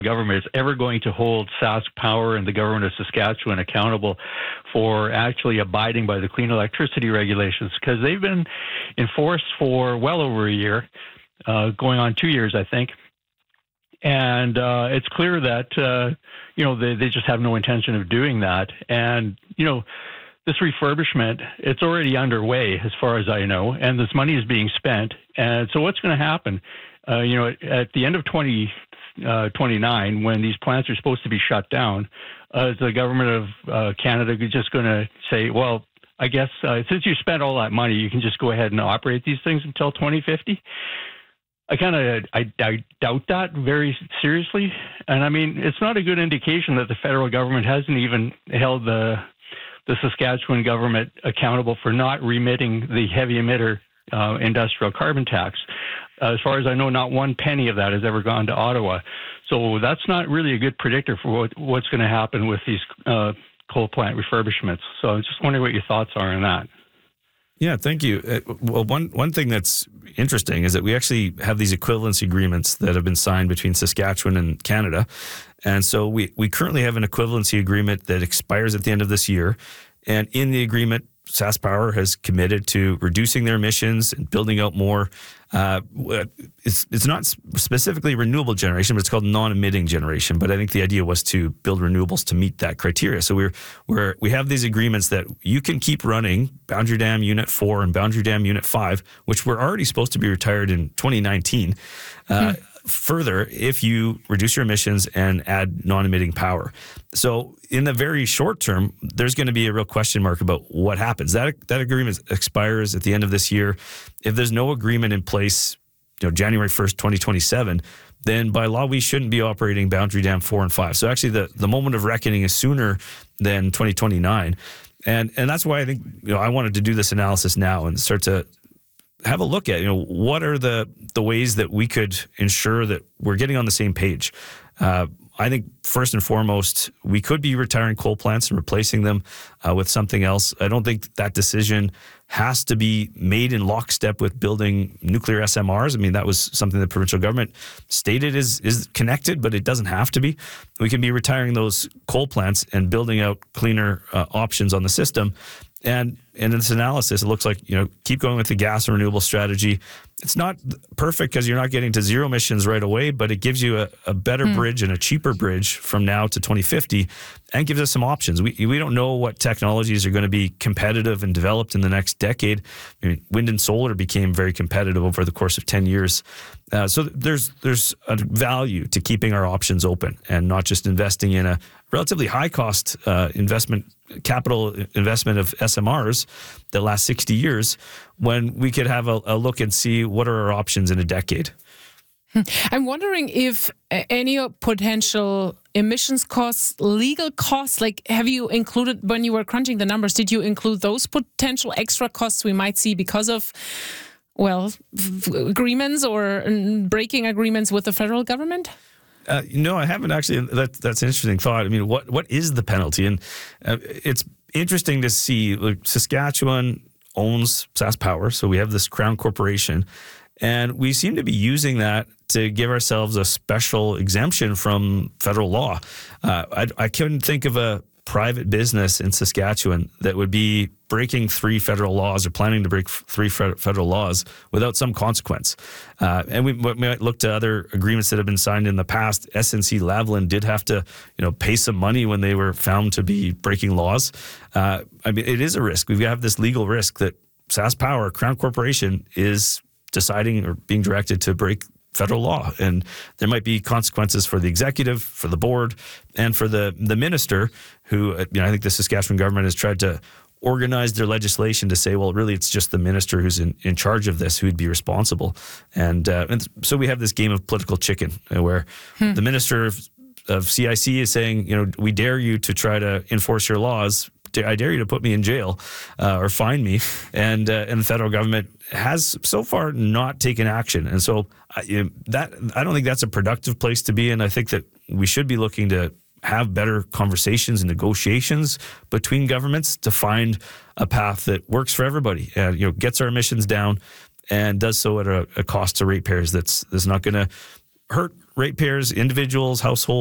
government is ever going to hold SaskPower and the government of Saskatchewan accountable for actually abiding by the clean electricity regulations, because they've been enforced for well over a year, going on 2 years, I think. And it's clear that, they just have no intention of doing that. And, this refurbishment, it's already underway as far as I know, and this money is being spent. And so what's going to happen? At the end of 2029, when these plants are supposed to be shut down, is the government of Canada just going to say, well, I guess since you spent all that money, you can just go ahead and operate these things until 2050? I doubt that very seriously. And I mean, it's not a good indication that the federal government hasn't even held the Saskatchewan government accountable for not remitting the heavy emitter industrial carbon tax. As far as I know, not one penny of that has ever gone to Ottawa. So that's not really a good predictor for what's going to happen with these coal plant refurbishments. So I'm just wondering what your thoughts are on that. Yeah, thank you. Well, one thing that's interesting is that we actually have these equivalency agreements that have been signed between Saskatchewan and Canada. And so we currently have an equivalency agreement that expires at the end of this year. And in the agreement, SaskPower has committed to reducing their emissions and building out more. It's not specifically renewable generation, but it's called non-emitting generation. But I think the idea was to build renewables to meet that criteria. So we have these agreements that you can keep running Boundary Dam Unit 4 and Boundary Dam Unit 5, which were already supposed to be retired in 2019. Further, if you reduce your emissions and add non-emitting power. So in the very short term, there's going to be a real question mark about what happens. That agreement expires at the end of this year. If there's no agreement in place, January 1st, 2027, then by law, we shouldn't be operating Boundary Dam 4 and 5. So actually the moment of reckoning is sooner than 2029. And that's why I think, I wanted to do this analysis now and start to have a look at, what are the ways that we could ensure that we're getting on the same page. I think first and foremost, we could be retiring coal plants and replacing them with something else. I don't think that decision has to be made in lockstep with building nuclear SMRs. I mean, that was something the provincial government stated is connected, but it doesn't have to be. We can be retiring those coal plants and building out cleaner options on the system. And in this analysis, it looks like, keep going with the gas and renewable strategy. It's not perfect because you're not getting to zero emissions right away, but it gives you a better bridge and a cheaper bridge from now to 2050 and gives us some options. We don't know what technologies are going to be competitive and developed in the next decade. I mean, wind and solar became very competitive over the course of 10 years. So there's a value to keeping our options open and not just investing in a relatively high cost capital investment of SMRs that last 60 years when we could have a look and see what are our options in a decade. I'm wondering if any potential emissions costs, legal costs, have you included, when you were crunching the numbers, did you include those potential extra costs we might see because of, agreements or breaking agreements with the federal government? No, I haven't actually. That's an interesting thought. I mean, what is the penalty? And it's interesting to see, Saskatchewan owns SaskPower, so we have this Crown Corporation, and we seem to be using that to give ourselves a special exemption from federal law. I couldn't think of a private business in Saskatchewan that would be breaking 3 federal laws or planning to break 3 federal laws without some consequence. And we might look to other agreements that have been signed in the past. SNC-Lavalin did have to, pay some money when they were found to be breaking laws. I mean, it is a risk. We have this legal risk that SaskPower, Crown Corporation, is deciding or being directed to break federal law, and there might be consequences for the executive, for the board, and for the minister who, I think the Saskatchewan government has tried to organize their legislation to say, well, really it's just the minister who's in charge of this who'd be responsible. And so we have this game of political chicken where the minister of CIC is saying, we dare you to try to enforce your laws. I dare you to put me in jail or fine me. And the federal government has so far not taken action. And so I don't think that's a productive place to be in. I think that we should be looking to have better conversations and negotiations between governments to find a path that works for everybody and gets our emissions down and does so at a cost to ratepayers that's not going to hurt ratepayers, individuals, households,